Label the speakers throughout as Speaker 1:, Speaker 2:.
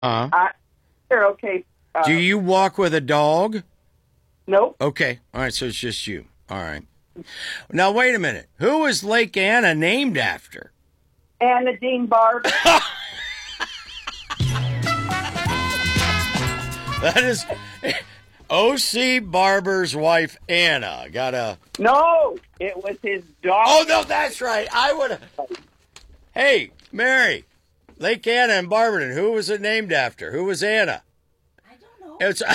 Speaker 1: They're okay.
Speaker 2: Do you walk with a dog?
Speaker 1: Nope.
Speaker 2: Okay. All right, so it's just you. All right. Now, wait a minute. Who was Lake Anna named after?
Speaker 1: Anna Dean Barber.
Speaker 2: That is O.C. Barber's wife, Anna.
Speaker 1: No, it was his daughter.
Speaker 2: Oh, no, that's right. I would have. Hey, Mary, Lake Anna in Barberton. Who was it named after? Who was Anna?
Speaker 3: I don't know.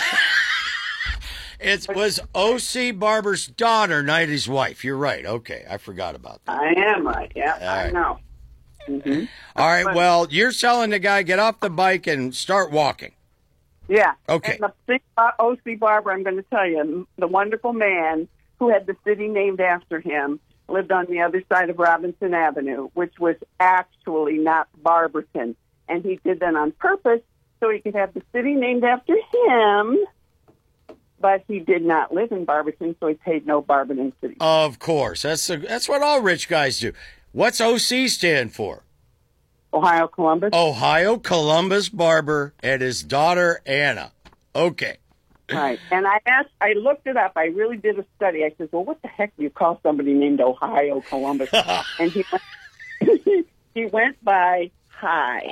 Speaker 2: It was O.C. Barber's daughter, not his wife. You're right. Okay, I forgot about that.
Speaker 1: I am right. Yeah, I know. Mm-hmm.
Speaker 2: All right, well, you're telling the guy, get off the bike and start walking.
Speaker 1: Yeah.
Speaker 2: Okay.
Speaker 1: And the thing about O.C. Barber, I'm going to tell you, the wonderful man who had the city named after him lived on the other side of Robinson Avenue, which was actually not Barberton. And he did that on purpose so he could have the city named after him. But he did not live in Barberton, so he paid no Barberton city.
Speaker 2: Of course. That's what all rich guys do. What's OC stand for?
Speaker 1: Ohio Columbus.
Speaker 2: Ohio Columbus Barber and his daughter, Anna. Okay.
Speaker 1: Right. And I looked it up. I really did a study. I said, well, what the heck do you call somebody named Ohio Columbus? And he went by High.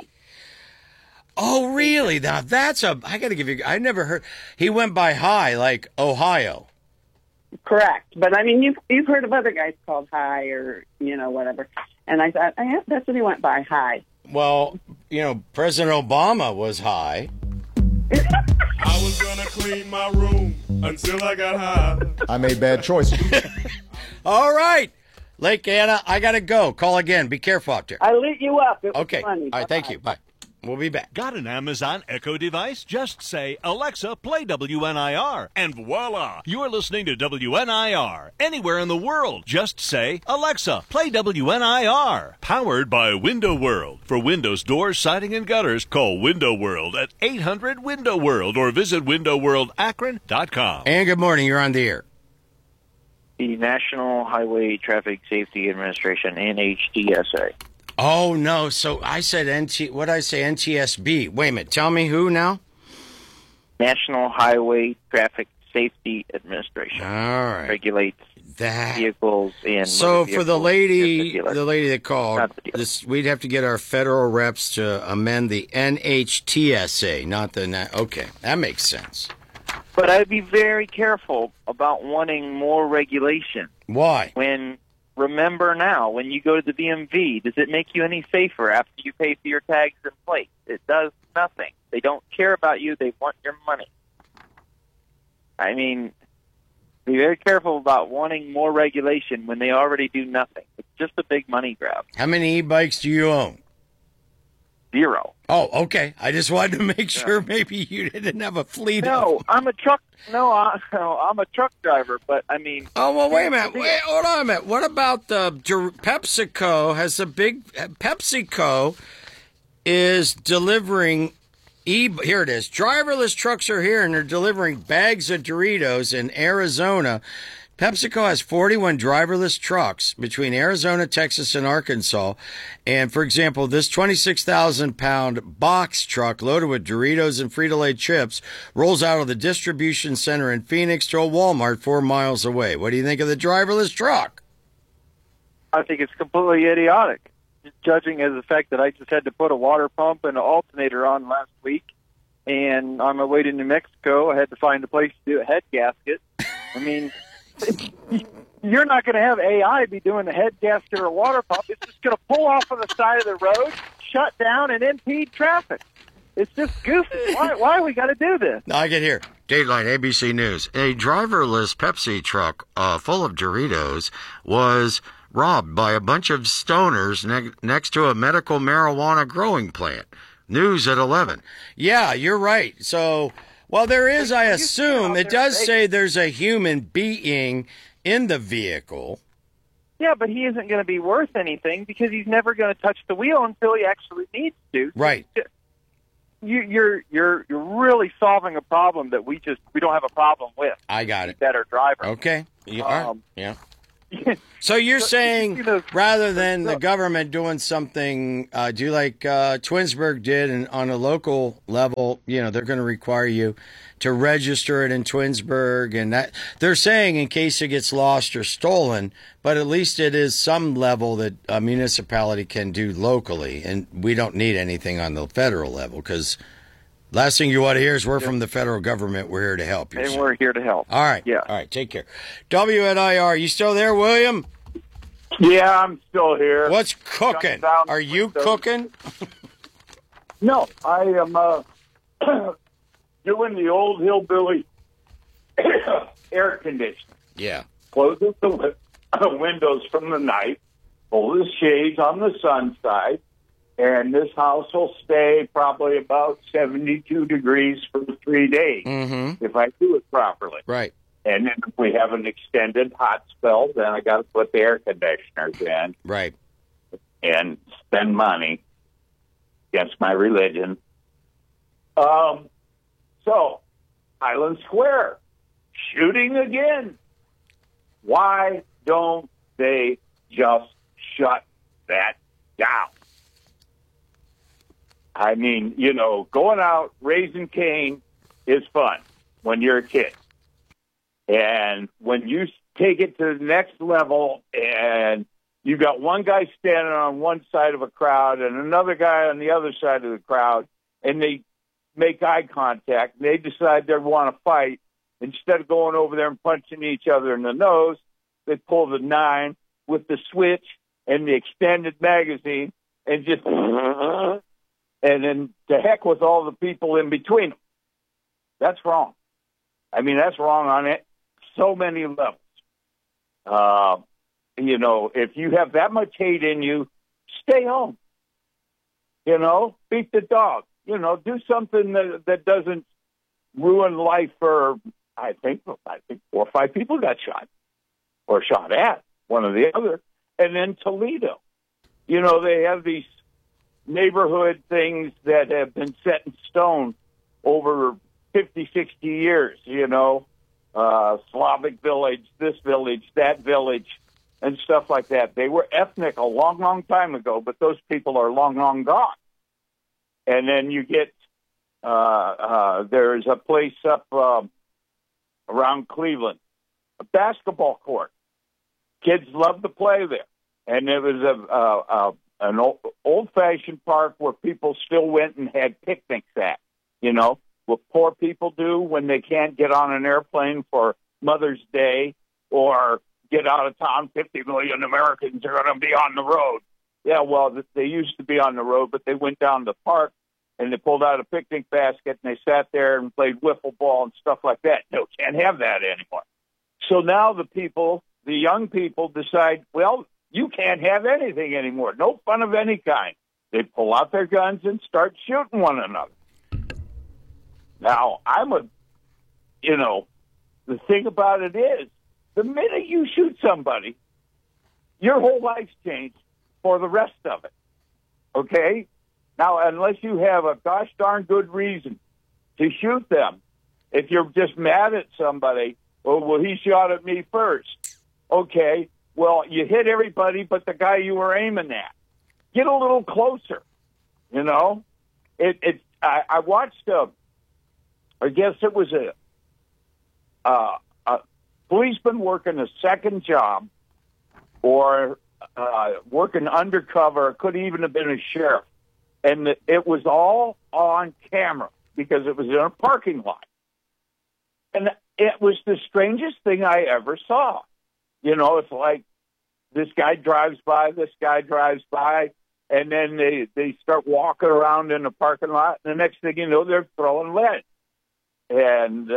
Speaker 2: Oh, really? Now I got to give you, I never heard, he went by High, like Ohio.
Speaker 1: Correct. But I mean, you've heard of other guys called High or, whatever. And I thought, that's what he went by, High.
Speaker 2: Well, President Obama was high.
Speaker 4: I was going to clean my room until I got high.
Speaker 5: I made bad choices.
Speaker 2: All right. Lake Anna, I got to go. Call again. Be careful out there.
Speaker 1: I lit you up. It was
Speaker 2: okay.
Speaker 1: funny.
Speaker 2: All right. Thank you. Bye. We'll be back.
Speaker 6: Got an Amazon Echo device? Just say, Alexa, play WNIR. And voila, you're listening to WNIR. Anywhere in the world, just say, Alexa, play WNIR. Powered by Window World. For windows, doors, siding, and gutters, call Window World at 800-WINDOW-WORLD or visit windowworldakron.com.
Speaker 2: And good morning. You're on the air.
Speaker 7: The National Highway Traffic Safety Administration, NHTSA.
Speaker 2: Oh, no. So I said what did I say? NTSB. Wait a minute. Tell me who now?
Speaker 7: National Highway Traffic Safety Administration.
Speaker 2: All right.
Speaker 7: Regulates vehicles and
Speaker 2: so for the lady
Speaker 7: the
Speaker 2: that called, we'd have to get our federal reps to amend the NHTSA, not the... Okay. That makes sense.
Speaker 7: But I'd be very careful about wanting more regulation.
Speaker 2: Why?
Speaker 7: Remember now, when you go to the DMV, does it make you any safer after you pay for your tags and plates? It does nothing. They don't care about you. They want your money. I mean, be very careful about wanting more regulation when they already do nothing. It's just a big money grab.
Speaker 2: How many e-bikes do you own?
Speaker 7: 0.
Speaker 2: Oh, okay. I just wanted to make sure maybe you didn't have a fleet.
Speaker 7: No, I'm a truck. I'm a truck driver. But I mean.
Speaker 2: Oh well, wait a minute. Hold on a minute. What about the PepsiCo? PepsiCo is delivering here it is. Driverless trucks are here, and they're delivering bags of Doritos in Arizona. PepsiCo has 41 driverless trucks between Arizona, Texas, and Arkansas. And, for example, this 26,000-pound box truck loaded with Doritos and Frito-Lay chips rolls out of the distribution center in Phoenix to a Walmart 4 miles away. What do you think of the driverless truck?
Speaker 7: I think it's completely idiotic, judging as the fact that I just had to put a water pump and an alternator on last week. And on my way to New Mexico, I had to find a place to do a head gasket. I mean... You're not going to have AI be doing the head gasket or a water pump. It's just going to pull off on the side of the road, shut down, and impede traffic. It's just goofy. Why we got to do this?
Speaker 2: I get here. Dateline ABC News. A driverless Pepsi truck full of Doritos was robbed by a bunch of stoners next to a medical marijuana growing plant. News at 11. Yeah, you're right. So... Well, there is, I assume. It does say there's a human being in the vehicle.
Speaker 7: Yeah, but he isn't going to be worth anything because he's never going to touch the wheel until he actually needs to.
Speaker 2: Right.
Speaker 7: You're really solving a problem that we don't have a problem with.
Speaker 2: I got it.
Speaker 7: Better driver.
Speaker 2: Okay. You are. Yeah. So you're saying
Speaker 7: you know,
Speaker 2: rather than the government doing something, do like Twinsburg did, and on a local level, they're going to require you to register it in Twinsburg, and that they're saying in case it gets lost or stolen, but at least it is some level that a municipality can do locally, and we don't need anything on the federal level because last thing you want to hear is we're from the federal government. We're here to help you.
Speaker 7: And we're here to help.
Speaker 2: All right.
Speaker 7: Yeah.
Speaker 2: All right. Take care. WNIR, you still there, William?
Speaker 5: Yeah, I'm still here.
Speaker 2: What's cooking? Are you cooking?
Speaker 5: No, I am doing the old hillbilly air conditioning.
Speaker 2: Yeah.
Speaker 5: Closes the windows from the night, pull the shades on the sun side, and this house will stay probably about 72 degrees for 3 days if I do it properly.
Speaker 2: Right.
Speaker 5: And then if we have an extended hot spell, then I got to put the air conditioners in.
Speaker 2: Right.
Speaker 5: And spend money against my religion. So, Highland Square, shooting again. Why don't they just shut that down? I mean, going out raising cane is fun when you're a kid. And when you take it to the next level and you got one guy standing on one side of a crowd and another guy on the other side of the crowd, and they make eye contact, and they decide they want to fight, instead of going over there and punching each other in the nose, they pull the 9 with the switch and the extended magazine and just, and then to heck with all the people in between them. That's wrong. I mean, that's wrong on it. So many levels. If you have that much hate in you, stay home. Beat the dog. Do something that doesn't ruin life for, I think 4 or 5 people got shot or shot at, one or the other. And then Toledo. They have these neighborhood things that have been set in stone over 50, 60 years, Slavic village, this village, that village, and stuff like that. They were ethnic a long, long time ago, but those people are long, long gone. And then you get, there's a place up around Cleveland, a basketball court. Kids love to play there. And it was an old-fashioned park where people still went and had picnics at, what poor people do when they can't get on an airplane for Mother's Day or get out of town. 50 million Americans are going to be on the road. Yeah, well, they used to be on the road, but they went down to the park and they pulled out a picnic basket and they sat there and played wiffle ball and stuff like that. No, can't have that anymore. So now the young people decide, well, you can't have anything anymore. No fun of any kind. They pull out their guns and start shooting one another. Now, the thing about it is, the minute you shoot somebody, your whole life's changed for the rest of it. Okay? Now, unless you have a gosh darn good reason to shoot them, if you're just mad at somebody, well, he shot at me first. Okay, well, you hit everybody but the guy you were aiming at. Get a little closer, I watched I guess it was a policeman working a second job or working undercover. It could even have been a sheriff. And it was all on camera because it was in a parking lot. And it was the strangest thing I ever saw. It's like this guy drives by, and then they start walking around in the parking lot. And the next thing you know, they're throwing lead. And,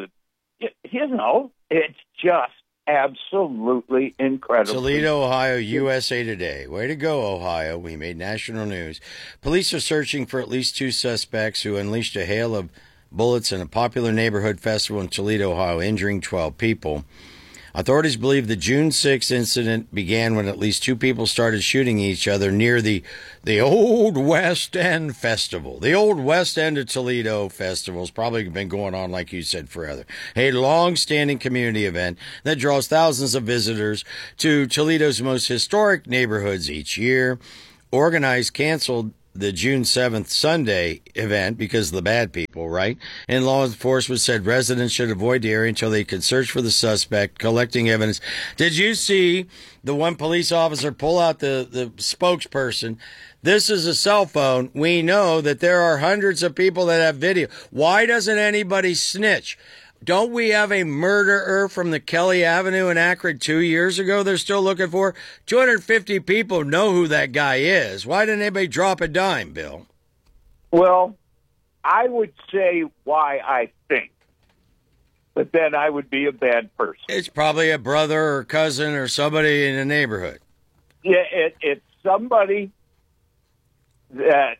Speaker 5: it's just absolutely incredible.
Speaker 2: Toledo, Ohio, USA Today. Way to go, Ohio. We made national news. Police are searching for at least 2 suspects who unleashed a hail of bullets in a popular neighborhood festival in Toledo, Ohio, injuring 12 people. Authorities believe the June 6th incident began when at least 2 people started shooting each other near the Old West End Festival. The Old West End of Toledo Festival has probably been going on, like you said, forever. A long-standing community event that draws thousands of visitors to Toledo's most historic neighborhoods each year. Organized canceled the June 7th Sunday event because of the bad people, right? And law enforcement said residents should avoid the area until they could search for the suspect, collecting evidence. Did you see the one police officer pull out the spokesperson? This is a cell phone. We know that there are hundreds of people that have video. Why doesn't anybody snitch? Don't we have a murderer from the Kelly Avenue in Akron 2 years ago they're still looking for? 250 people know who that guy is. Why didn't anybody drop a dime, Bill?
Speaker 5: Well, I would say why I think, but then I would be a bad person.
Speaker 2: It's probably a brother or cousin or somebody in the neighborhood.
Speaker 5: Yeah, it's somebody that,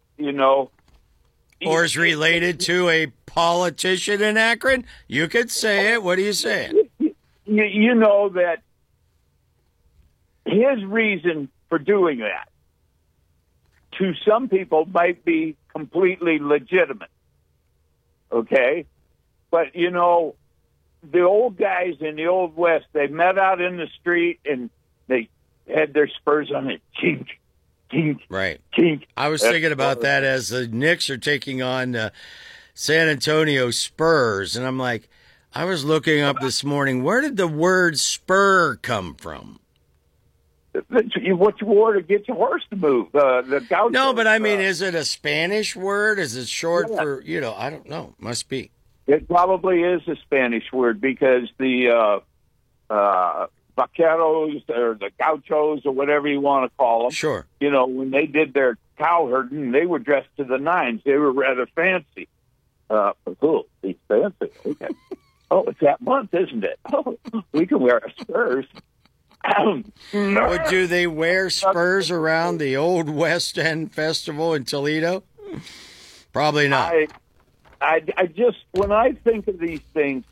Speaker 2: Or is related to a politician in Akron? You could say it. What are you saying?
Speaker 5: You know that his reason for doing that to some people might be completely legitimate. Okay? But, the old guys in the Old West, they met out in the street and they had their spurs on it. Chink, chink,
Speaker 2: right.
Speaker 5: chink.
Speaker 2: I was thinking about that as the Knicks are taking on San Antonio Spurs. And I'm like, I was looking up this morning, where did the word spur come from?
Speaker 5: What you wore to get your horse to move. The gaucho.
Speaker 2: No, but I mean, is it a Spanish word? Is it short for, I don't know. Must be.
Speaker 5: It probably is a Spanish word because the vaqueros or the gauchos or whatever you want to call them.
Speaker 2: Sure.
Speaker 5: When they did their cow herding, they were dressed to the nines. They were rather fancy. Cool. He's fancy. Okay. Oh, it's that month, isn't it? Oh, we can wear our spurs.
Speaker 2: But do they wear spurs around the Old West End Festival in Toledo? Probably not.
Speaker 5: I just, when I think of these things,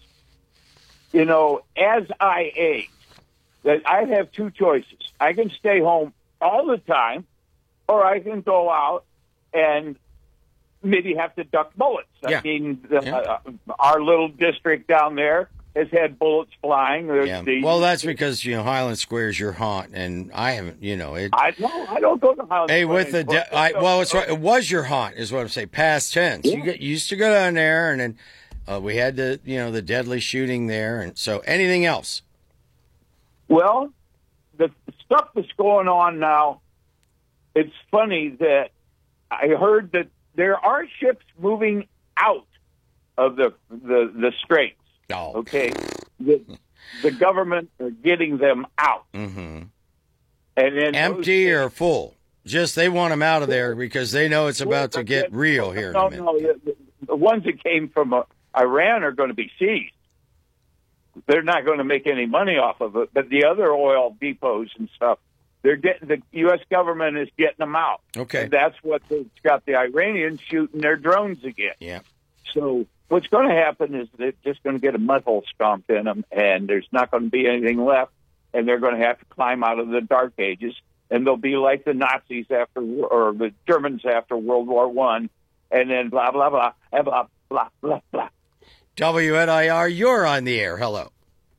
Speaker 5: as I age, that I have 2 choices. I can stay home all the time, or I can go out and maybe have to duck bullets.
Speaker 2: Yeah.
Speaker 5: I mean, our little district down there has had bullets flying.
Speaker 2: Yeah. Well, that's because, Highland Square is your haunt, and I haven't,
Speaker 5: I don't go to Highland
Speaker 2: Hey,
Speaker 5: Square
Speaker 2: with the it's right. It was your haunt, is what I'm saying. Past tense.
Speaker 5: Yeah.
Speaker 2: You used to go down there, and then we had the deadly shooting there, and so anything else?
Speaker 5: Well, the stuff that's going on now, it's funny that I heard that there are ships moving out of the straits.
Speaker 2: Oh.
Speaker 5: Okay, the government are getting them out,
Speaker 2: Mm-hmm.
Speaker 5: and then
Speaker 2: Empty or full? Just they want them out of there because they know it's about to get real here in a minute.
Speaker 5: No, the ones that came from Iran are going to be seized. They're not going to make any money off of it, but the other oil depots and stuff, the U.S. government is getting them out.
Speaker 2: Okay,
Speaker 5: and that's what it's got the Iranians shooting their drones again.
Speaker 2: Yeah.
Speaker 5: So what's going to happen is they're just going to get a mud hole stomped in them, and there's not going to be anything left, and they're going to have to climb out of the dark ages, and they'll be like the Nazis or the Germans after World War I, and then blah, blah, blah, and blah, blah, blah, blah.
Speaker 2: WNIR, you're on the air. Hello.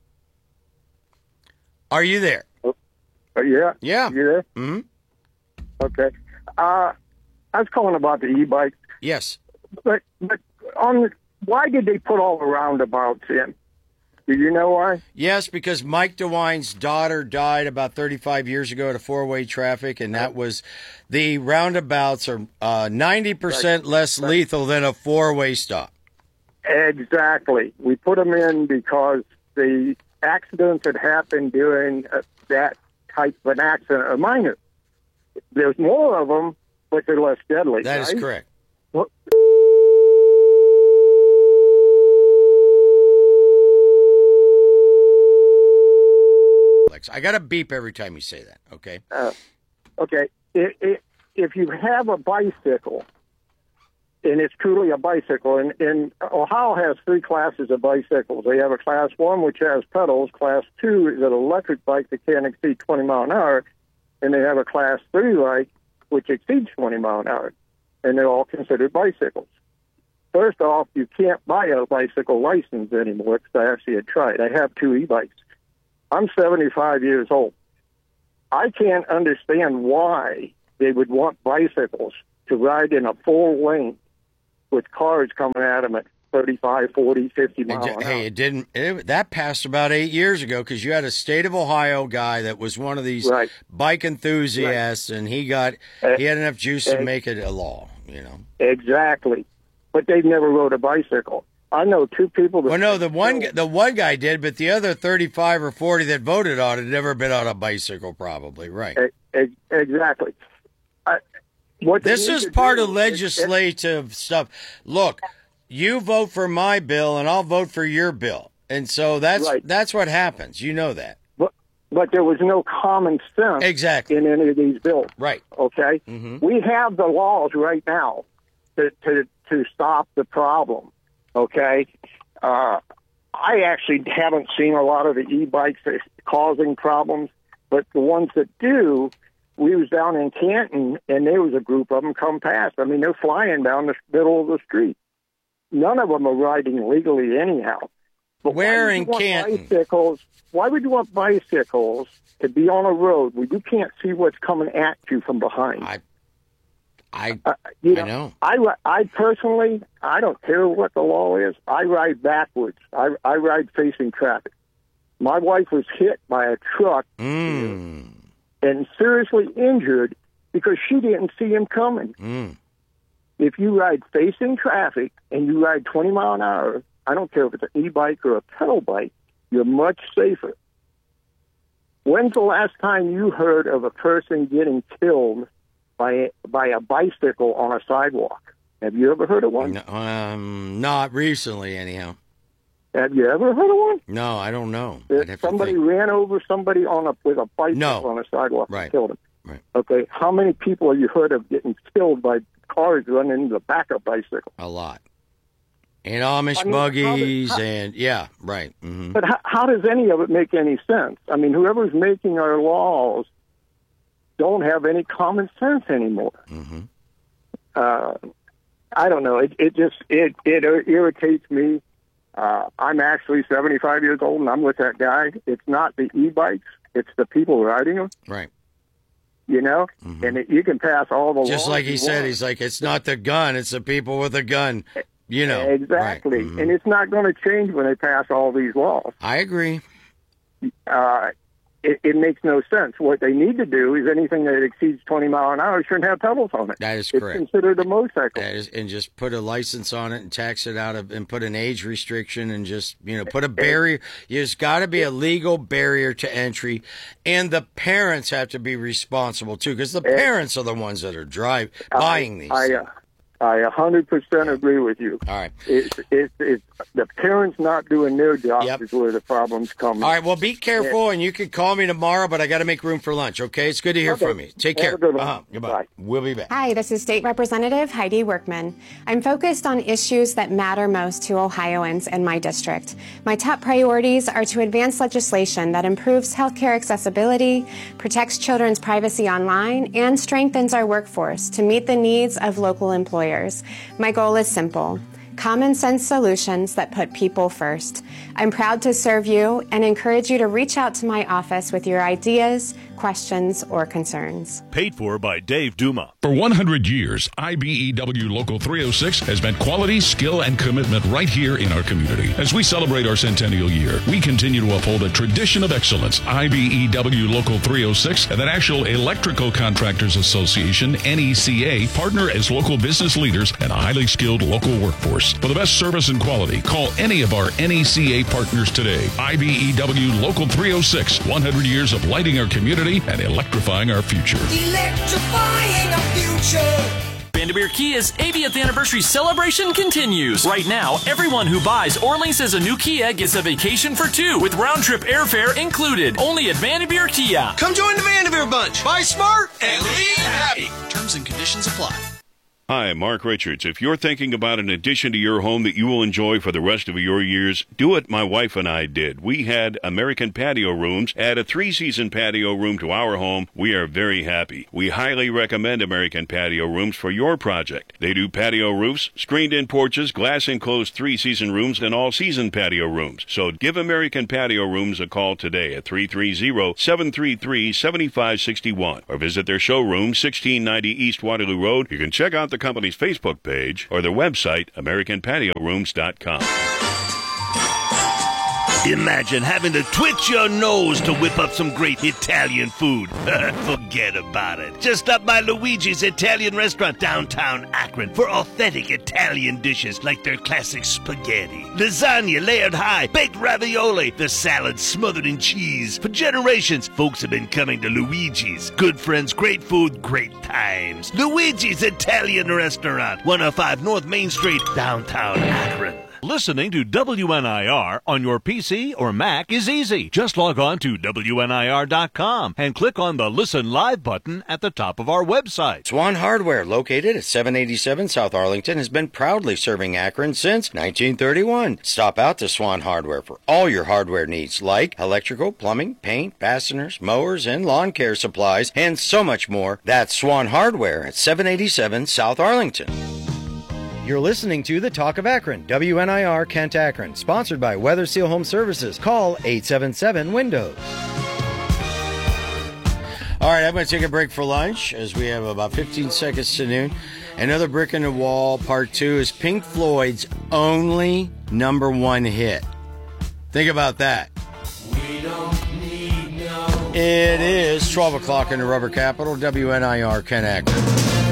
Speaker 2: Are you there?
Speaker 8: Yeah.
Speaker 2: Yeah.
Speaker 8: You there?
Speaker 2: Mm-hmm.
Speaker 8: Okay. I was calling about the e-bikes.
Speaker 2: Yes.
Speaker 8: But why did they put all the roundabouts in? Do you know why?
Speaker 2: Yes, because Mike DeWine's daughter died about 35 years ago at a 4-way traffic, and that was the roundabouts are 90% less lethal than a 4-way stop.
Speaker 8: Exactly. We put them in because the accidents that happened during that type of an accident are minor. There's more of them, but they're less deadly.
Speaker 2: That
Speaker 8: right?
Speaker 2: is correct.
Speaker 8: Well,
Speaker 2: I got to beep every time you say that, okay?
Speaker 8: Okay. If you have a bicycle and it's truly a bicycle. And Ohio has 3 classes of bicycles. They have a Class 1, which has pedals. Class 2 is an electric bike that can't exceed 20 mile an hour. And they have a Class 3 bike, which exceeds 20 mile an hour. And they're all considered bicycles. First off, you can't buy a bicycle license anymore, because I actually had tried. I have 2 e-bikes. I'm 75 years old. I can't understand why they would want bicycles to ride in a 4-lane with cars coming at them at 35, 40, 50 miles an hour.
Speaker 2: Hey, that passed about 8 years ago, because you had a state of Ohio guy that was one of these bike enthusiasts, and he had enough juice to make it a law, you know. Exactly.
Speaker 8: But they've never rode a bicycle. I know 2 people that...
Speaker 2: Well, no, the one guy did, but the other 35 or 40 that voted on it had never been on a bicycle, probably, right.
Speaker 8: Exactly.
Speaker 2: This is part of legislative stuff. Look, you vote for my bill, and I'll vote for your bill. And so that's what happens. You know that.
Speaker 8: But there was no common sense in any of these bills.
Speaker 2: Right.
Speaker 8: Okay? Mm-hmm. We have the laws right now to stop the problem. Okay? I actually haven't seen a lot of the e-bikes causing problems, but the ones that do, we was down in Canton, and there was a group of them come past. I mean, they're flying down the middle of the street. None of them are riding legally anyhow. But
Speaker 2: where in Canton?
Speaker 8: Why would you want bicycles to be on a road where you can't see what's coming at you from behind?
Speaker 2: I know.
Speaker 8: I personally, I don't care what the law is. I ride backwards. I ride facing traffic. My wife was hit by a truck and seriously injured because she didn't see him coming. If you ride facing traffic and you ride 20 mile an hour, I don't care if it's an e-bike or a pedal bike, you're much safer. When's the last time you heard of a person getting killed by a bicycle on a sidewalk? Have you ever heard of one?
Speaker 2: No, not recently, anyhow.
Speaker 8: Have you ever heard of one?
Speaker 2: No, I don't know.
Speaker 8: Somebody ran over somebody with a bicycle on a sidewalk and killed him.
Speaker 2: Right.
Speaker 8: Okay, how many people have you heard of getting killed by cars running into the back of bicycles?
Speaker 2: A lot. And Amish buggies right. Mm-hmm.
Speaker 8: But how does any of it make any sense? I mean, whoever's making our laws don't have any common sense anymore.
Speaker 2: Mm-hmm.
Speaker 8: I don't know. It irritates me. I'm actually 75 years old, and I'm with that guy. It's not the e-bikes; it's the people riding them.
Speaker 2: Right.
Speaker 8: You know, and you can pass all the laws.
Speaker 2: Just like he said, he's like, it's not the gun; it's the people with the gun. You know,
Speaker 8: exactly,
Speaker 2: right. Mm-hmm.
Speaker 8: And it's not going to change when they pass all these laws.
Speaker 2: I agree.
Speaker 8: It makes no sense. What they need to do is anything that exceeds 20 mile an hour shouldn't have pedals on it.
Speaker 2: That is correct.
Speaker 8: It's considered a motorcycle.
Speaker 2: And just put a license on it and tax it out and put an age restriction and just, put a barrier. There's got to be a legal barrier to entry. And the parents have to be responsible, too, because the parents are the ones that are buying these.
Speaker 8: I 100% agree with you.
Speaker 2: All right.
Speaker 8: It's the parents not doing their job is where the problems come.
Speaker 2: All right, well, be careful, and you can call me tomorrow, but I got to make room for lunch, okay? It's good to hear from you. Take care. Goodbye.
Speaker 8: Bye.
Speaker 2: We'll be back.
Speaker 9: Hi, this is State Representative Heidi Workman. I'm focused on issues that matter most to Ohioans in my district. My top priorities are to advance legislation that improves healthcare accessibility, protects children's privacy online, and strengthens our workforce to meet the needs of local employers. My goal is simple: common sense solutions that put people first. I'm proud to serve you and encourage you to reach out to my office with your ideas, questions, or concerns.
Speaker 6: Paid for by Dave Duma.
Speaker 10: For 100 years, IBEW Local 306 has meant quality, skill, and commitment right here in our community. As we celebrate our centennial year, we continue to uphold a tradition of excellence. IBEW Local 306 and the National Electrical Contractors Association, NECA, partner as local business leaders and a highly skilled local workforce. For the best service and quality, call any of our NECA partners today. IBEW Local 306, 100 years of lighting our community and electrifying our future.
Speaker 11: Electrifying our future. Vanderbeer Kia's 80th anniversary celebration continues. Right now, everyone who buys or leases a new Kia gets a vacation for two with round-trip airfare included. Only at Vanderbeer Kia.
Speaker 12: Come join the Vanderbeer bunch. Buy smart and leave happy. Terms and conditions apply.
Speaker 10: Hi, Mark Richards. If you're thinking about an addition to your home that you will enjoy for the rest of your years, do what my wife and I did. We had American Patio Rooms, add a 3-season patio room to our home. We are very happy. We highly recommend American Patio Rooms for your project. They do patio roofs, screened-in porches, glass-enclosed 3-season rooms, and all-season patio rooms. So give American Patio Rooms a call today at 330-733-7561 or visit their showroom, 1690 East Waterloo Road. You can check out the company's Facebook page or their website, AmericanPatioRooms.com.
Speaker 12: Imagine having to twitch your nose to whip up some great Italian food. Forget about it. Just stop by Luigi's Italian Restaurant downtown Akron for authentic Italian dishes like their classic spaghetti, lasagna layered high, baked ravioli, the salad smothered in cheese. For generations, folks have been coming to Luigi's. Good friends, great food, great times. Luigi's Italian Restaurant, 105 North Main Street, downtown Akron.
Speaker 6: Listening to WNIR on your PC or Mac is easy. Just log on to WNIR.com and click on the Listen Live button at the top of our website.
Speaker 2: Swan Hardware, located at 787 South Arlington, has been proudly serving Akron since 1931. Stop out to Swan Hardware for all your hardware needs, like electrical, plumbing, paint, fasteners, mowers, and lawn care supplies, and so much more. That's Swan Hardware at 787 South Arlington. You're listening to The Talk of Akron, WNIR Kent Akron, sponsored by Weather Seal Home Services. Call 877-WINDOWS. All right, I'm going to take a break for lunch as we have about 15 seconds to noon. Another Brick in the Wall, Part 2, is Pink Floyd's only #1 hit. Think about that. We don't need no... It is 12 o'clock in the Rubber Capital, WNIR Kent Akron.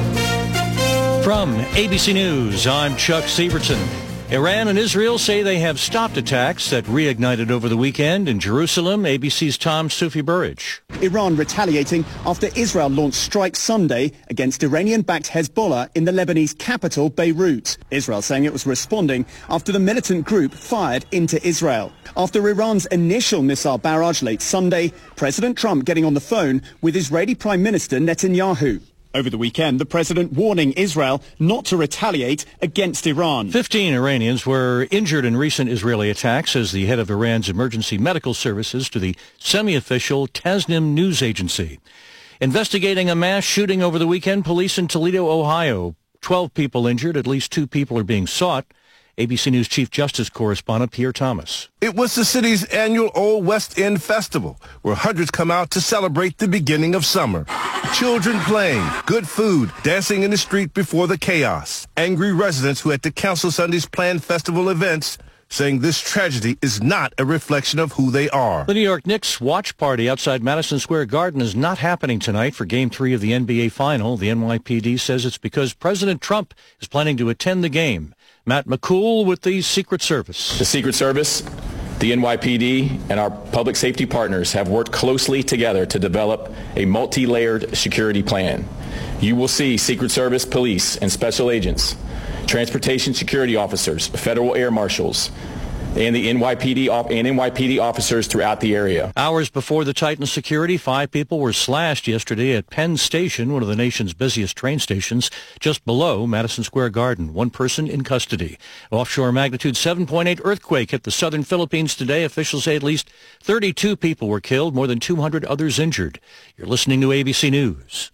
Speaker 13: From ABC News, I'm Chuck Sievertson. Iran and Israel say they have stopped attacks that reignited over the weekend in Jerusalem. ABC's Tom Sufi Burridge.
Speaker 14: Iran retaliating after Israel launched strikes Sunday against Iranian-backed Hezbollah in the Lebanese capital, Beirut. Israel saying it was responding after the militant group fired into Israel. After Iran's initial missile barrage late Sunday, President Trump getting on the phone with Israeli Prime Minister Netanyahu. Over the weekend, the president warning Israel not to retaliate against Iran.
Speaker 13: 15 Iranians were injured in recent Israeli attacks, as the head of Iran's emergency medical services to the semi-official Tasnim news agency. Investigating a mass shooting over the weekend, police in Toledo, Ohio. 12 people injured, at least 2 people are being sought. ABC News Chief Justice Correspondent Pierre Thomas.
Speaker 15: It was the city's annual Old West End Festival, where hundreds come out to celebrate the beginning of summer. Children playing, good food, dancing in the street before the chaos. Angry residents who had to cancel Sunday's planned festival events, saying this tragedy is not a reflection of who they are.
Speaker 13: The New York Knicks watch party outside Madison Square Garden is not happening tonight for Game 3 of the NBA Final. The NYPD says it's because President Trump is planning to attend the game. Matt McCool with the Secret Service.
Speaker 16: The Secret Service, the NYPD, and our public safety partners have worked closely together to develop a multi-layered security plan. You will see Secret Service, police, and special agents, transportation security officers, federal air marshals, and the NYPD officers throughout the area.
Speaker 13: Hours before the Titan security, 5 people were slashed yesterday at Penn Station, one of the nation's busiest train stations, just below Madison Square Garden. 1 person in custody. Offshore magnitude 7.8 earthquake hit the southern Philippines today. Officials say at least 32 people were killed, more than 200 others injured. You're listening to ABC News.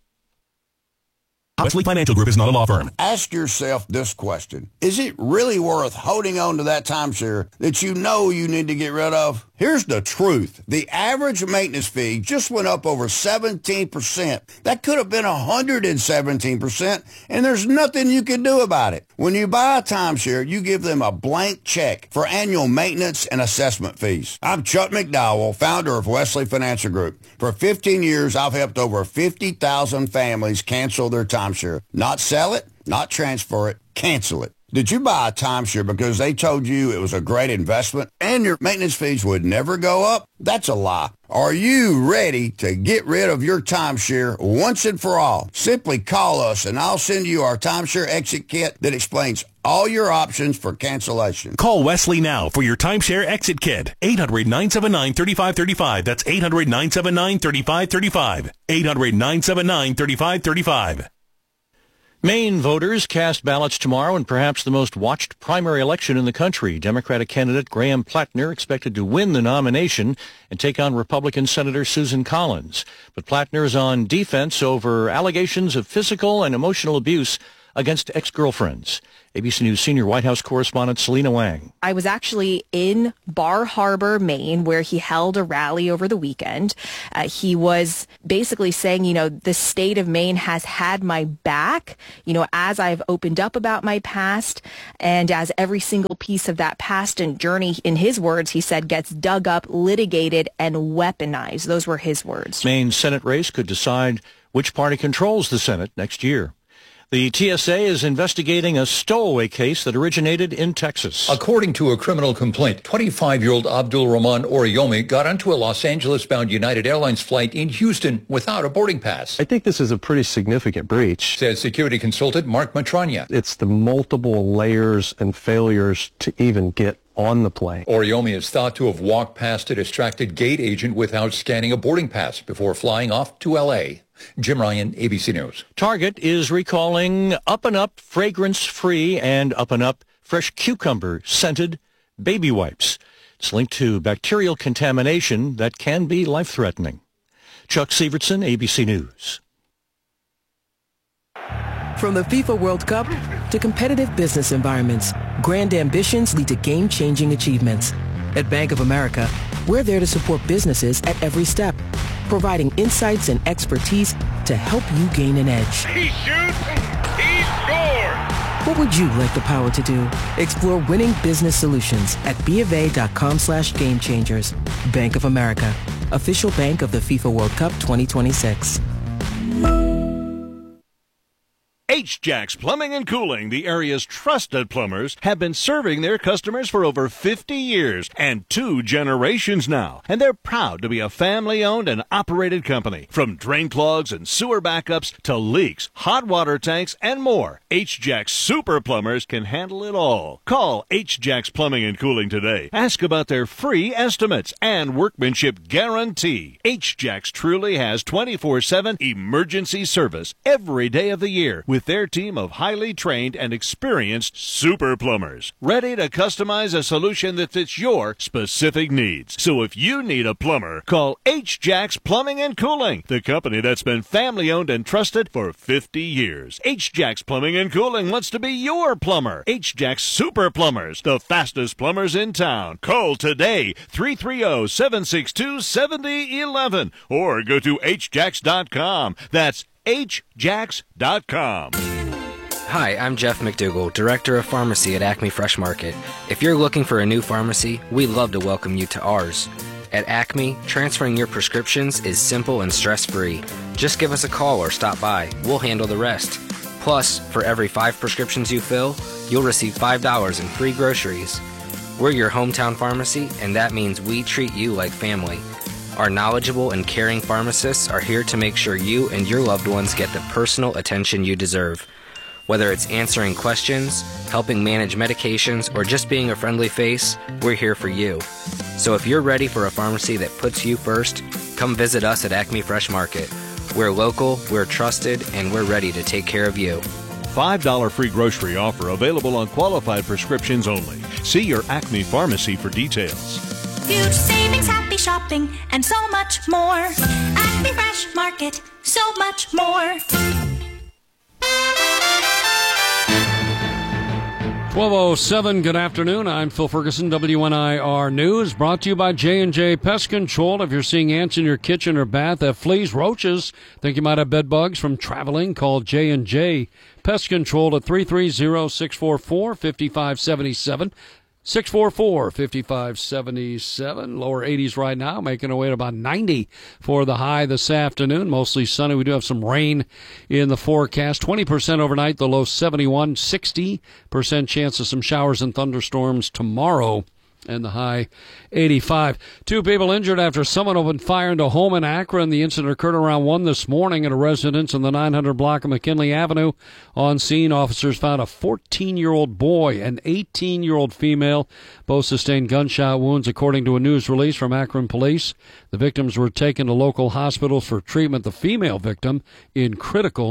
Speaker 17: Wesley Financial Group is not a law firm. Ask yourself this question. Is it really worth holding on to that timeshare that you know you need to get rid of? Here's the truth. The average maintenance fee just went up over 17%. That could have been 117%, and there's nothing you can do about it. When you buy a timeshare, you give them a blank check for annual maintenance and assessment fees. I'm Chuck McDowell, founder of Wesley Financial Group. For 15 years, I've helped over 50,000 families cancel their timeshare. Not sell it, not transfer it, cancel it. Did you buy a timeshare because they told you it was a great investment and your maintenance fees would never go up? That's a lie. Are you ready to get rid of your timeshare once and for all? Simply call us and I'll send you our timeshare exit kit that explains all your options for cancellation.
Speaker 18: Call Wesley now for your timeshare exit kit. 800-979-3535. That's 800-979-3535. 800-979-3535.
Speaker 13: Maine voters cast ballots tomorrow in perhaps the most watched primary election in the country. Democratic candidate Graham Plattner expected to win the nomination and take on Republican Senator Susan Collins. But Plattner is on defense over allegations of physical and emotional abuse against ex-girlfriends. ABC News senior White House correspondent Selena Wang.
Speaker 19: I was actually in Bar Harbor, Maine, where he held a rally over the weekend. He was basically saying, the state of Maine has had my back, as I've opened up about my past, and as every single piece of that past and journey, in his words, he said, gets dug up, litigated, and weaponized. Those were his words.
Speaker 13: Maine's Senate race could decide which party controls the Senate next year. The TSA is investigating a stowaway case that originated in Texas.
Speaker 20: According to a criminal complaint, 25-year-old Abdul Rahman Oriyomi got onto a Los Angeles-bound United Airlines flight in Houston without a boarding pass.
Speaker 21: I think this is a pretty significant breach,
Speaker 20: says security consultant Mark Matranya.
Speaker 21: It's the multiple layers and failures to even get on the plane.
Speaker 20: Oriyomi is thought to have walked past a distracted gate agent without scanning a boarding pass before flying off to L.A. Jim Ryan, ABC News.
Speaker 13: Target is recalling Up and Up fragrance-free and Up and Up fresh cucumber scented baby wipes. It's linked to bacterial contamination that can be life-threatening. Chuck Sievertson, ABC News.
Speaker 22: From the FIFA World Cup to competitive business environments, grand ambitions lead to game-changing achievements. At Bank of America, we're there to support businesses at every step, providing insights and expertise to help you gain an edge.
Speaker 4: He shoots, he scores!
Speaker 22: What would you like the power to do? Explore winning business solutions at BofA.com/gamechangers. Bank of America, official bank of the FIFA World Cup 2026.
Speaker 6: H-Jacks Plumbing and Cooling, the area's trusted plumbers, have been serving their customers for over 50 years and 2 generations now. And they're proud to be a family-owned and operated company. From drain clogs and sewer backups to leaks, hot water tanks, and more, H-Jacks Super Plumbers can handle it all. Call H-Jacks Plumbing and Cooling today. Ask about their free estimates and workmanship guarantee. H-Jacks truly has 24/7 emergency service every day of the year with their team of highly trained and experienced super plumbers, ready to customize a solution that fits your specific needs. So if you need a plumber, call H-Jacks Plumbing and Cooling, the company that's been family-owned and trusted for 50 years. H-Jacks Plumbing and Cooling wants to be your plumber. H-Jacks Super Plumbers, the fastest plumbers in town. Call today, 330-762-7011, or go to hjacks.com. That's hjacks.com.
Speaker 23: Hi, I'm Jeff McDougall, Director of Pharmacy at Acme Fresh Market. If you're looking for a new pharmacy, we'd love to welcome you to ours. At Acme, transferring your prescriptions is simple and stress-free. Just give us a call or stop by. We'll handle the rest. Plus, for every 5 prescriptions you fill, you'll receive $5 in free groceries. We're your hometown pharmacy, and that means we treat you like family. Our knowledgeable and caring pharmacists are here to make sure you and your loved ones get the personal attention you deserve. Whether it's answering questions, helping manage medications, or just being a friendly face, we're here for you. So if you're ready for a pharmacy that puts you first, come visit us at Acme Fresh Market. We're local, we're trusted, and we're ready to take care of you.
Speaker 6: $5 free grocery offer available on qualified prescriptions only. See your Acme pharmacy for details.
Speaker 3: Huge savings, happy shopping, and so much more. Acme Fresh Market, so much more.
Speaker 24: 12:07, good afternoon. I'm Phil Ferguson, WNIR News, brought to you by J&J Pest Control. If you're seeing ants in your kitchen or bath, fleas, roaches, think you might have bed bugs from traveling, call J&J Pest Control at 330-644-5577. 644-5577. Lower 80s right now, making our way to about 90 for the high this afternoon. Mostly sunny. We do have some rain in the forecast. 20% overnight, the low 71. 60% chance of some showers and thunderstorms tomorrow, and the high 85. 2 people injured after someone opened fire into a home in Akron. The incident occurred around 1 this morning at a residence in the 900 block of McKinley Avenue. On scene, officers found a 14-year-old boy and 18-year-old female. Both sustained gunshot wounds, according to a news release from Akron police. The victims were taken to local hospitals for treatment. The female victim in critical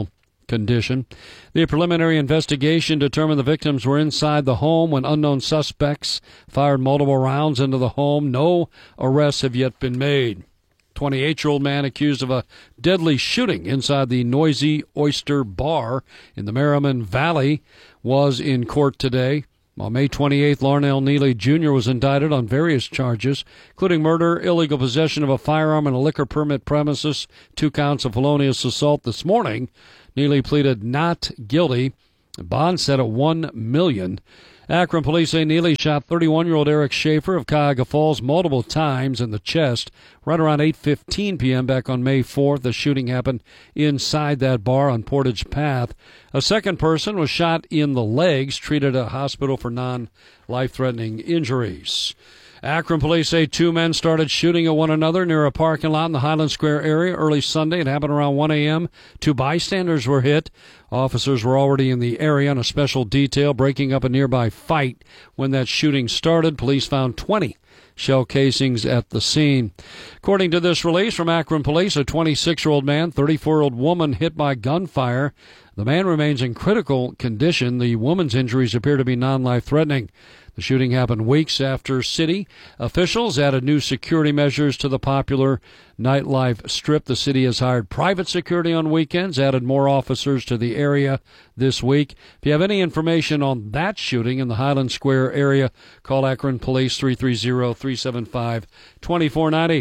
Speaker 24: condition. The preliminary investigation determined the victims were inside the home when unknown suspects fired multiple rounds into the home. No arrests have yet been made. 28-year-old man accused of a deadly shooting inside the Noisy Oyster Bar in the Merriman Valley was in court today. On May 28th, Larnell Neely Jr. was indicted on various charges, including murder, illegal possession of a firearm, and a liquor permit premises, 2 counts of felonious assault. This morning, Neely pleaded not guilty. Bond set at $1 million. Akron police say Neely shot 31-year-old Eric Schaefer of Cuyahoga Falls multiple times in the chest right around 8:15 p.m. back on May 4th. The shooting happened inside that bar on Portage Path. A second person was shot in the legs, treated at a hospital for non-life-threatening injuries. Akron police say 2 men started shooting at one another near a parking lot in the Highland Square area early Sunday. It happened around 1 a.m. 2 bystanders were hit. Officers were already in the area on a special detail, breaking up a nearby fight. When that shooting started, police found 20 shell casings at the scene. According to this release from Akron police, a 26-year-old man, 34-year-old woman hit by gunfire. The man remains in critical condition. The woman's injuries appear to be non-life-threatening. The shooting happened weeks after city officials added new security measures to the popular nightlife strip. The city has hired private security on weekends, added more officers to the area this week. If you have any information on that shooting in the Highland Square area, call Akron Police 330-375-2490.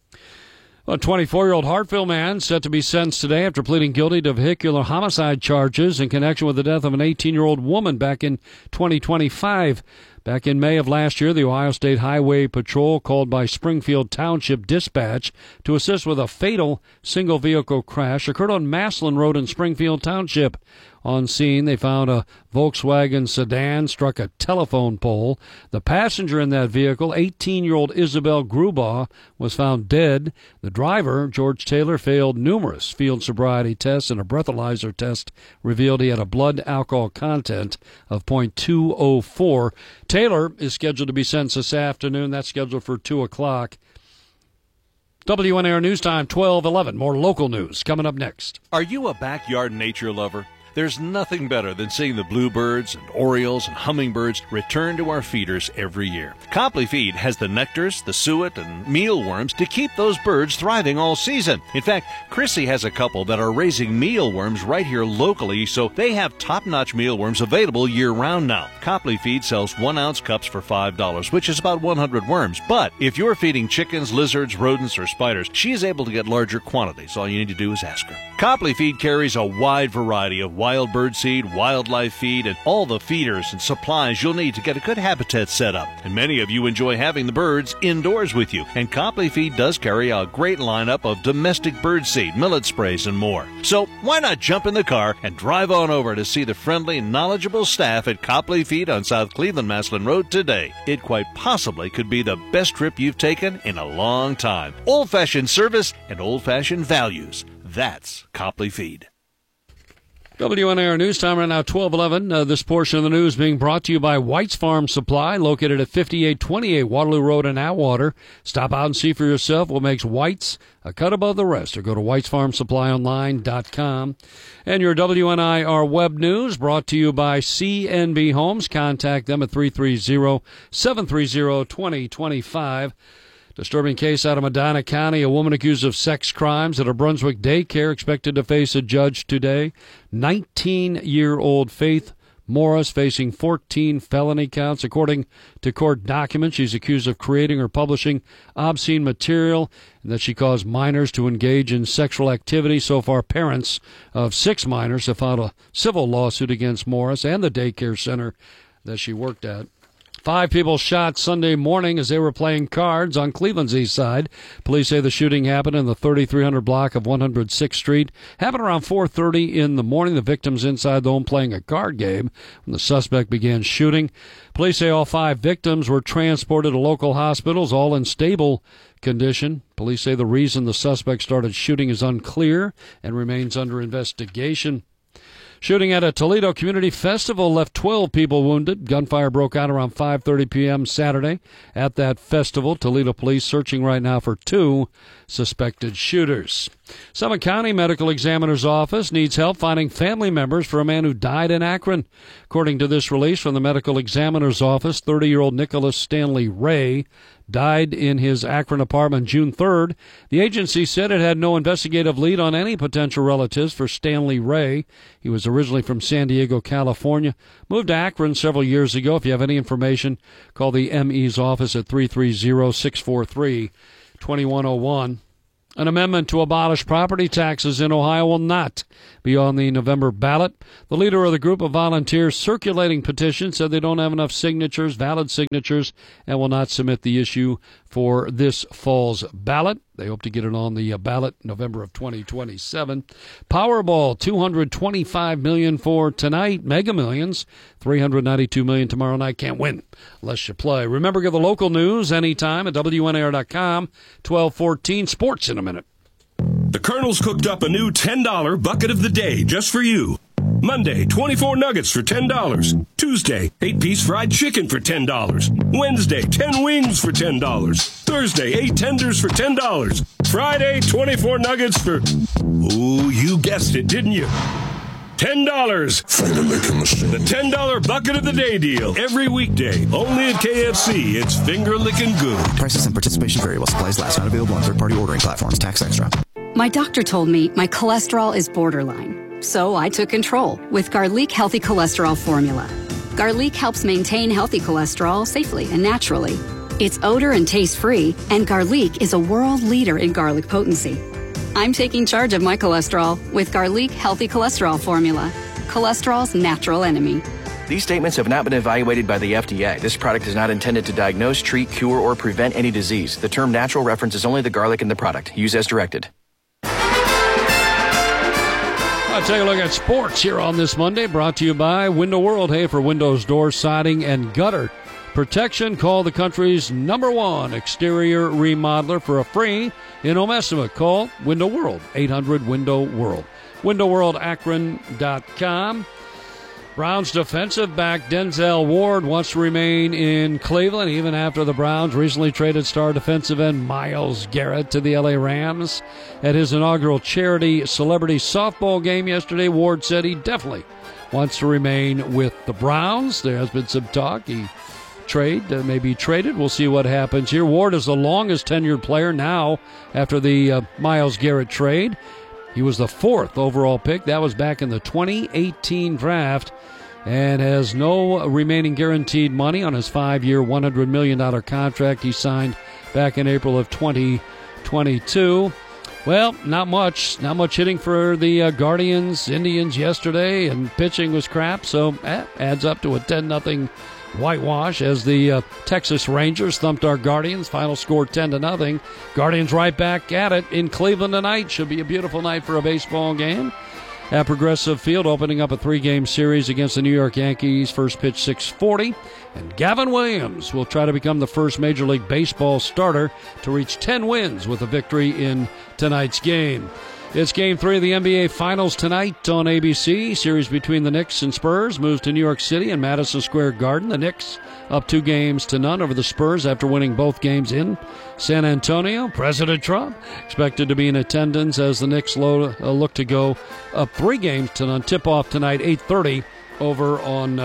Speaker 24: A 24-year-old Hartville man set to be sentenced today after pleading guilty to vehicular homicide charges in connection with the death of an 18-year-old woman back in 2025. Back in May of last year, the Ohio State Highway Patrol called by Springfield Township Dispatch to assist with a fatal single-vehicle crash occurred on Maslin Road in Springfield Township. On scene, they found a Volkswagen sedan struck a telephone pole. The passenger in that vehicle, 18-year-old Isabel Grubaugh, was found dead. The driver, George Taylor, failed numerous field sobriety tests, and a breathalyzer test revealed he had a blood alcohol content of .204. Taylor is scheduled to be sentenced this afternoon. That's scheduled for 2 o'clock. WNAR News Time, 12:11. More local news coming up next.
Speaker 6: Are you a backyard nature lover? There's nothing better than seeing the bluebirds and orioles and hummingbirds return to our feeders every year. Copley Feed has the nectars, the suet, and mealworms to keep those birds thriving all season. In fact, Chrissy has a couple that are raising mealworms right here locally, so they have top-notch mealworms available year-round now. Copley Feed sells 1-ounce cups for $5, which is about 100 worms. But if you're feeding chickens, lizards, rodents, or spiders, she is able to get larger quantities. All you need to do is ask her. Copley Feed carries a wide variety of wild bird seed, wildlife feed, and all the feeders and supplies you'll need to get a good habitat set up. And many of you enjoy having the birds indoors with you. And Copley Feed does carry a great lineup of domestic bird seed, millet sprays, and more. So why not jump in the car and drive on over to see the friendly, knowledgeable staff at Copley Feed on South Cleveland Maslin Road today. It quite possibly could be the best trip you've taken in a long time. Old-fashioned service and old-fashioned values. That's Copley Feed.
Speaker 24: WNAR News Time right now, 12:11. This portion of the news being brought to you by White's Farm Supply, located at 5828 Waterloo Road in Atwater. Stop out and see for yourself what makes White's a cut above the rest, or go to whitesfarmsupplyonline.com. And your WNIR web news brought to you by CNB Homes. Contact them at 330-730-2025. Disturbing case out of Medina County. A woman accused of sex crimes at a Brunswick daycare expected to face a judge today. 19-year-old Faith Morris facing 14 felony counts. According to court documents, she's accused of creating or publishing obscene material and that she caused minors to engage in sexual activity. So far, parents of 6 minors have filed a civil lawsuit against Morris and the daycare center that she worked at. 5 people shot Sunday morning as they were playing cards on Cleveland's east side. Police say the shooting happened in the 3300 block of 106th Street. Happened around 4:30 in the morning. The victims inside the home playing a card game when the suspect began shooting. Police say all 5 victims were transported to local hospitals, all in stable condition. Police say the reason the suspect started shooting is unclear and remains under investigation. Shooting at a Toledo Community Festival left 12 people wounded. Gunfire broke out around 5:30 p.m. Saturday at that festival. Toledo police searching right now for 2 suspected shooters. Summit County Medical Examiner's Office needs help finding family members for a man who died in Akron. According to this release from the Medical Examiner's Office, 30-year-old Nicholas Stanley Ray died in his Akron apartment June 3rd. The agency said it had no investigative lead on any potential relatives for Stanley Ray. He was originally from San Diego, California, moved to Akron several years ago. If you have any information, call the ME's office at 330-643-2101. An amendment to abolish property taxes in Ohio will not be on the November ballot. The leader of the group of volunteers circulating petitions said they don't have enough signatures, valid signatures, and will not submit the issue for this fall's ballot. They hope to get it on the ballot November of 2027. Powerball, $225 million for tonight. Mega Millions, $392 million tomorrow night. Can't win unless you play. Remember, get the local news anytime at WNAR.com. 12:14 sports in a minute.
Speaker 18: The Colonel's cooked up a new $10 bucket of the day just for you. Monday, 24 nuggets for $10. Tuesday, 8-piece fried chicken for $10. Wednesday, 10 wings for $10. Thursday, 8 tenders for $10. Friday, 24 nuggets for... Ooh, you guessed it, didn't you? $10. Finger licking machine. The $10 bucket of the day deal. Every weekday. Only at KFC. It's finger licking good.
Speaker 1: Prices and participation vary while supplies last. Not available on third-party ordering platforms. Tax extra.
Speaker 5: My doctor told me my cholesterol is borderline. So I took control with Garlic Healthy Cholesterol Formula. Garlic helps maintain healthy cholesterol safely and naturally. It's odor and taste free, and Garlic is a world leader in garlic potency. I'm taking charge of my cholesterol with Garlic Healthy Cholesterol Formula, cholesterol's natural enemy.
Speaker 7: These statements have not been evaluated by the FDA. This product is not intended to diagnose, treat, cure, or prevent any disease. The term natural references only the garlic in the product. Use as directed.
Speaker 24: I'll take a look at sports here on this Monday, brought to you by Window World. Hey, for windows, doors, siding, and gutter protection, call the country's #1 exterior remodeler for a free in-home estimate. Call Window World, 800-WINDOW-WORLD. WindowWorldAkron.com. Browns defensive back Denzel Ward wants to remain in Cleveland even after the Browns recently traded star defensive end Myles Garrett to the LA Rams. At his inaugural charity celebrity softball game yesterday, Ward said he definitely wants to remain with the Browns. There has been some talk. He may be traded. We'll see what happens here. Ward is the longest tenured player now after the Myles Garrett trade. He was the 4th overall pick. That was back in the 2018 draft, and has no remaining guaranteed money on his 5-year, $100 million contract he signed back in April of 2022. Well, not much hitting for the Guardians, Indians yesterday, and pitching was crap, so adds up to a 10-0 whitewash as the Texas Rangers thumped our Guardians. Final score 10-0. Guardians right back at it in Cleveland tonight. Should be a beautiful night for a baseball game at Progressive Field, opening up a 3-game series against the New York Yankees. First pitch 6:40, and Gavin Williams will try to become the first Major League Baseball starter to reach 10 wins with a victory in tonight's game. It's Game 3 of the NBA Finals tonight on ABC. Series between the Knicks and Spurs moves to New York City and Madison Square Garden. The Knicks up 2-0 over the Spurs after winning both games in San Antonio. President Trump expected to be in attendance as the Knicks look to go up 3-0. Tip-off tonight, 8:30 over on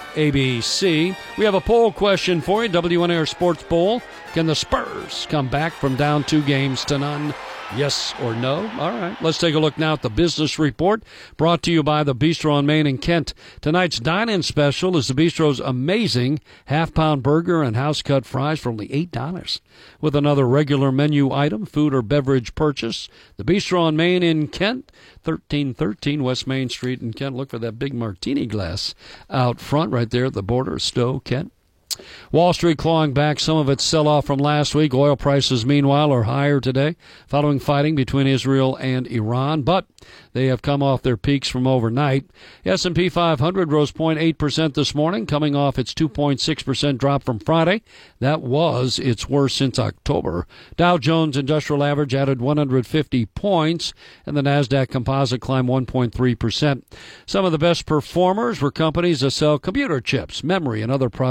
Speaker 24: ABC. We have a poll question for you, WNAR Sports Poll. Can the Spurs come back from down 2-0? Yes or no? All right. Let's take a look now at the business report brought to you by the Bistro on Main in Kent. Tonight's dine-in special is the Bistro's amazing half-pound burger and house-cut fries for only $8. With another regular menu item, food or beverage purchase. The Bistro on Main in Kent, 1313 West Main Street in Kent. Look for that big martini glass out front right there at the border of Stowe, Kent. Wall Street clawing back some of its sell-off from last week. Oil prices, meanwhile, are higher today following fighting between Israel and Iran, but they have come off their peaks from overnight. S&P 500 rose 0.8% this morning, coming off its 2.6% drop from Friday. That was its worst since October. Dow Jones Industrial Average added 150 points, and the NASDAQ Composite climbed 1.3%. Some of the best performers were companies that sell computer chips, memory, and other products fueling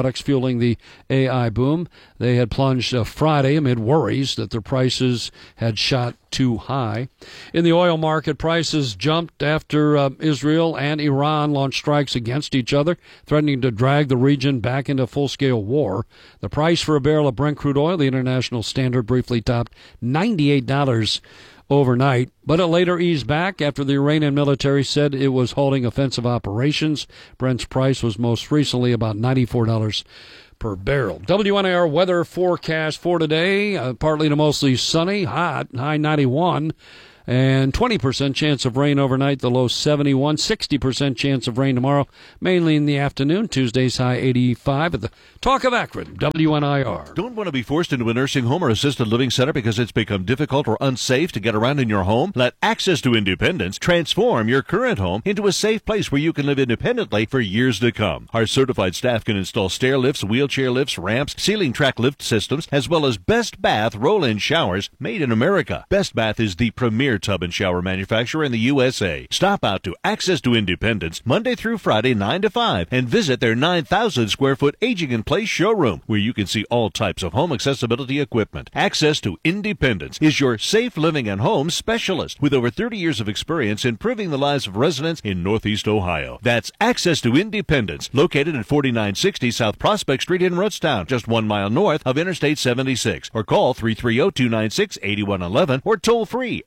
Speaker 24: fueling the AI boom. They had plunged Friday amid worries that their prices had shot too high. In the oil market, prices jumped after Israel and Iran launched strikes against each other, threatening to drag the region back into full-scale war. The price for a barrel of Brent crude oil, the international standard, briefly topped $98 overnight, but it later eased back after the Iranian military said it was halting offensive operations. Brent's price was most recently about $94 per barrel. WNIR weather forecast for today, partly to mostly sunny, hot, high 91, and 20% chance of rain overnight, the low 71, 60% chance of rain tomorrow, mainly in the afternoon. Tuesday's high 85 at the Talk of Akron, WNIR.
Speaker 6: Don't want to be forced into a nursing home or assisted living center because it's become difficult or unsafe to get around in your home? Let Access to Independence transform your current home into a safe place where you can live independently for years to come. Our certified staff can install stair lifts, wheelchair lifts, ramps, ceiling track lift systems, as well as Best Bath roll-in showers made in America. Best Bath is the premier tub and shower manufacturer in the USA. Stop out to Access to Independence Monday through Friday 9 to 5 and visit their 9,000 square foot aging in place showroom where you can see all types of home accessibility equipment. Access to Independence is your safe living and home specialist with over 30 years of experience improving the lives of residents in Northeast Ohio. That's Access to Independence, located at 4960 South Prospect Street in Rootstown, just 1 mile north of Interstate 76. Or call 330-296-8111 or toll free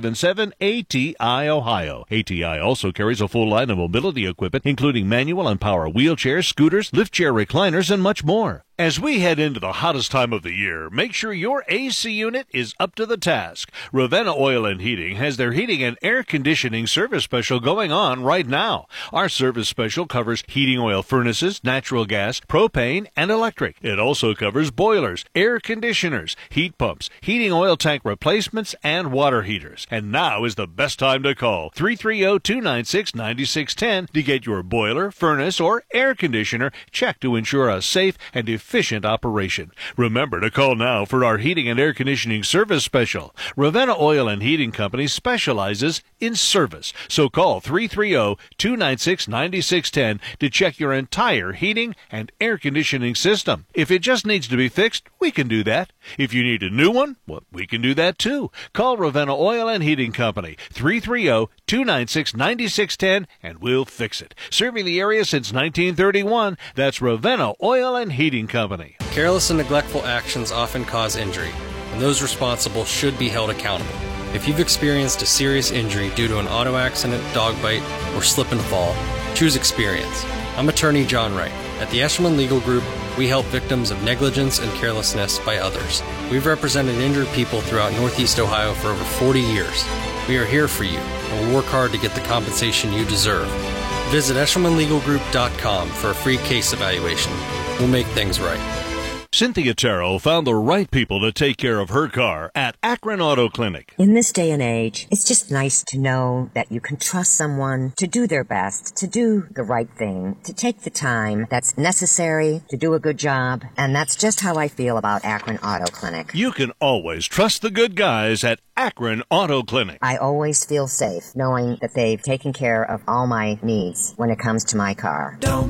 Speaker 6: 877-ATI-OHIO. ATI also carries a full line of mobility equipment, including manual and power wheelchairs, scooters, lift chair recliners, and much more. As we head into the hottest time of the year, make sure your AC unit is up to the task. Ravenna Oil and Heating has their heating and air conditioning service special going on right now. Our service special covers heating oil furnaces, natural gas, propane, and electric. It also covers boilers, air conditioners, heat pumps, heating oil tank replacements, and water heaters. And now is the best time to call 330-296-9610 to get your boiler, furnace, or air conditioner checked to ensure a safe and efficient operation. Remember to call now for our heating and air conditioning service special. Ravenna Oil and Heating Company specializes in service. So call 330-296-9610 to check your entire heating and air conditioning system. If it just needs to be fixed, we can do that. If you need a new one, well, we can do that too. Call Ravenna Oil and Heating Company, 330-296-9610, and we'll fix it. Serving the area since 1931, that's Ravenna Oil and Heating Company.
Speaker 8: Careless and neglectful actions often cause injury, and those responsible should be held accountable. If you've experienced a serious injury due to an auto accident, dog bite, or slip and fall, choose experience. I'm attorney John Wright. At the Eshelman Legal Group, we help victims of negligence and carelessness by others. We've represented injured people throughout Northeast Ohio for over 40 years. We are here for you, and we'll work hard to get the compensation you deserve. Visit EshelmanLegalGroup.com for a free case evaluation. We'll make things right.
Speaker 6: Cynthia Terrell found the right people to take care of her car at Akron Auto Clinic.
Speaker 9: In this day and age, it's just nice to know that you can trust someone to do their best, to do the right thing, to take the time that's necessary to do a good job. And that's just how I feel about Akron Auto Clinic.
Speaker 6: You can always trust the good guys at Akron Auto Clinic.
Speaker 9: I always feel safe knowing that they've taken care of all my needs when it comes to my car.
Speaker 3: Don't